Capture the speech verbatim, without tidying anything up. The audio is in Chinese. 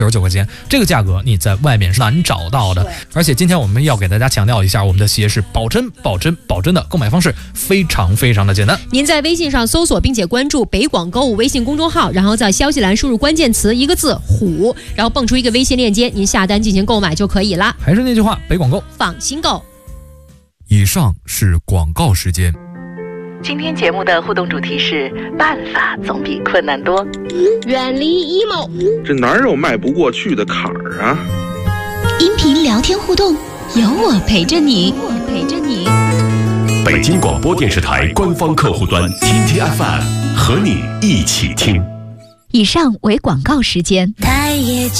九十九块钱，这个价格你在外面是难找到的。而且今天我们要给大家强调一下，我们的鞋是保真、保真、保真的，购买方式非常非常的简单。 您在微信上搜索并且关注北广购物微信公众号，然后在消息栏输入关键词一个字虎，然后蹦出一个微信链接，您下单进行购买就可以啦。 还是那句话，北广购放心购。 以上是广告时间。 今天节目的互动主题是办法总比困难多， 远离 emo， 这哪有迈不过去的坎儿啊？ 音频聊天互动，有我陪着你，我陪着你。 北京广播电视台官方客户端 T T F M 和你一起听。 以上为广告时间。